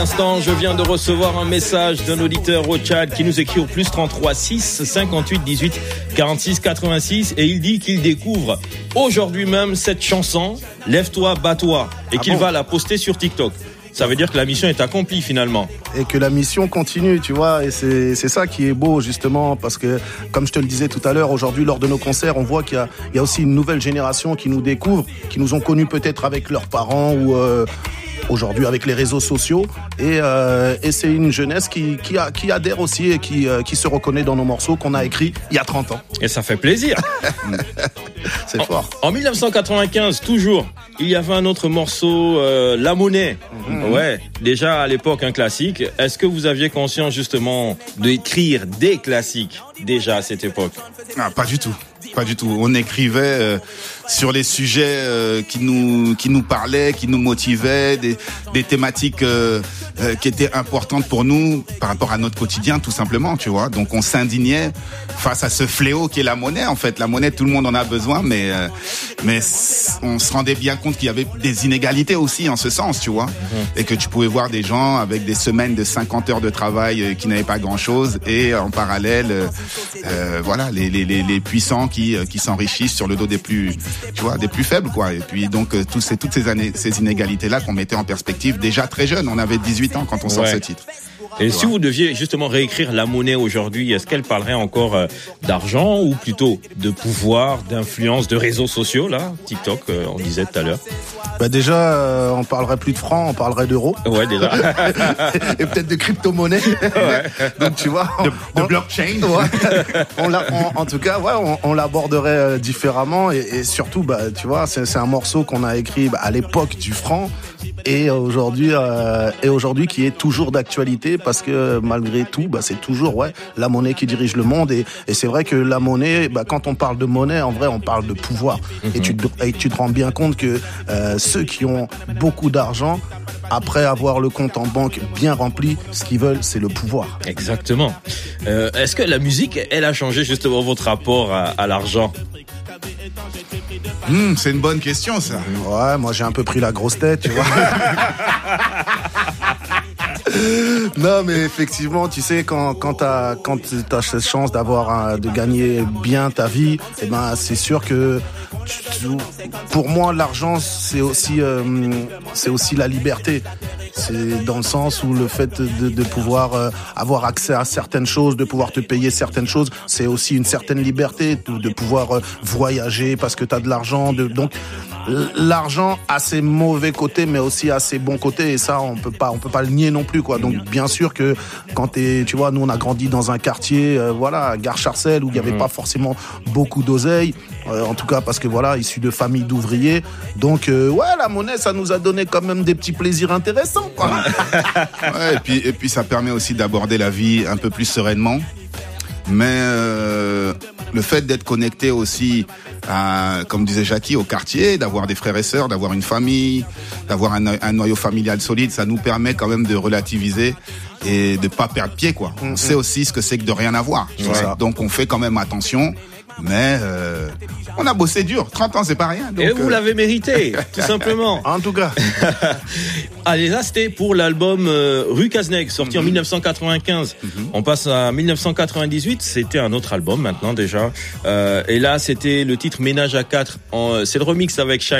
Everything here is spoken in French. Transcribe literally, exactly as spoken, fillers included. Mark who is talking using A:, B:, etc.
A: Instant, je viens de recevoir un message d'un auditeur au Tchad qui nous écrit au plus trente-trois six cinquante-huit dix-huit quarante-six quatre-vingt-six et il dit qu'il découvre aujourd'hui même cette chanson Lève-toi, bats-toi et ah qu'il bon va la poster sur TikTok. Ça veut dire que la mission est accomplie finalement.
B: Et que la mission continue, tu vois, et c'est, c'est ça qui est beau justement, parce que comme je te le disais tout à l'heure, aujourd'hui lors de nos concerts, on voit qu'il y a, il y a aussi une nouvelle génération qui nous découvre, qui nous ont connus peut-être avec leurs parents ou euh, aujourd'hui avec les réseaux sociaux, et, euh, et c'est une jeunesse qui, qui, a, qui adhère aussi et qui, euh, qui se reconnaît dans nos morceaux qu'on a écrits il y a trente ans.
A: Et ça fait plaisir.
B: C'est
A: en,
B: fort.
A: En dix-neuf cent quatre-vingt-quinze, toujours, il y avait un autre morceau, euh, La Monnaie. Mmh. Ouais, déjà à l'époque un classique. Est-ce que vous aviez conscience justement d'écrire des classiques déjà à cette époque?
C: Ah, pas du tout. Pas du tout. On écrivait euh, sur les sujets euh, qui nous qui nous parlaient, qui nous motivaient, des des thématiques euh, euh, qui étaient importantes pour nous par rapport à notre quotidien, tout simplement, tu vois. Donc on s'indignait face à ce fléau qui est la monnaie. En fait, la monnaie, tout le monde en a besoin, mais euh, mais on se rendait bien compte qu'il y avait des inégalités aussi en ce sens, tu vois, mmh. et que tu pouvais voir des gens avec des semaines de cinquante heures de travail euh, qui n'avaient pas grand-chose, et en parallèle, euh, euh, voilà, les les les, les puissants qui qui s'enrichissent sur le dos des plus, tu vois, des plus faibles, quoi. Et puis donc euh, tous ces toutes ces années, ces inégalités là qu'on mettait en perspective déjà très jeune. On avait dix-huit ans quand on sort ouais. ce titre.
A: Et si vous deviez justement réécrire La Monnaie aujourd'hui, est-ce qu'elle parlerait encore euh, d'argent ou plutôt de pouvoir, d'influence, de réseaux sociaux, là, TikTok, euh, on disait tout à l'heure?
B: Bah déjà, euh, on parlerait plus de francs, on parlerait d'euros.
A: Ouais, déjà.
B: Et peut-être de crypto-monnaie. Ouais. Donc tu vois,
C: on, de,
B: on,
C: de blockchain.
B: Ouais, on l'a, on, en tout cas, ouais, on, on l'aborderait euh, différemment et, et surtout, bah, tu vois, c'est, c'est un morceau qu'on a écrit bah, à l'époque du franc et aujourd'hui, euh, et aujourd'hui qui est toujours d'actualité parce que malgré tout, bah, c'est toujours ouais la monnaie qui dirige le monde et, et c'est vrai que la monnaie, bah, quand on parle de monnaie, en vrai, on parle de pouvoir. Mm-hmm. Et tu te, et tu te rends bien compte que euh, ceux qui ont beaucoup d'argent, après avoir le compte en banque bien rempli, ce qu'ils veulent, c'est le pouvoir.
A: Exactement. Euh, est-ce que la musique, elle a changé justement votre rapport à, à l'argent?
C: Mmh, c'est une bonne question, ça.
B: Ouais, moi j'ai un peu pris la grosse tête, tu vois. Non, mais effectivement, tu sais, quand quand t'as quand t'as cette chance d'avoir un, de gagner bien ta vie, eh ben c'est sûr que tu, pour moi l'argent c'est aussi euh, c'est aussi la liberté. C'est dans le sens où le fait de, de pouvoir euh, avoir accès à certaines choses, de pouvoir te payer certaines choses, c'est aussi une certaine liberté, de, de pouvoir euh, voyager parce que t'as de l'argent. De, donc l'argent a ses mauvais côtés, mais aussi a ses bons côtés, et ça on peut pas, on peut pas le nier non plus, quoi. Donc bien sûr que quand t'es, tu vois, nous on a grandi dans un quartier, euh, voilà, Gare Charcel, où il y avait mmh. pas forcément beaucoup d'oseille, euh, en tout cas parce que voilà, issu de familles d'ouvriers. Donc euh, ouais, la monnaie, ça nous a donné quand même des petits plaisirs intéressants, quoi.
C: Ouais, et puis et puis ça permet aussi d'aborder la vie un peu plus sereinement. Mais euh, le fait d'être connecté aussi à, comme disait Jackie, au quartier, d'avoir des frères et sœurs, d'avoir une famille, d'avoir un, un noyau familial solide, ça nous permet quand même de relativiser et de pas perdre pied, quoi. Mm-hmm. On sait aussi ce que c'est que de rien avoir. Ouais. Donc on fait quand même attention. Mais euh, on a bossé dur. trente ans, c'est pas rien. Donc,
A: et vous euh... l'avez mérité, tout simplement.
B: En tout cas.
A: Allez, là, c'était pour l'album euh, Rue Cazeneuve, sorti mm-hmm. en dix-neuf cent quatre-vingt-quinze. Mm-hmm. On passe à dix-neuf cent quatre-vingt-dix-huit. C'était un autre album maintenant déjà. Euh, et là, c'était le titre Ménage à quatre. En, c'est le remix avec Shine.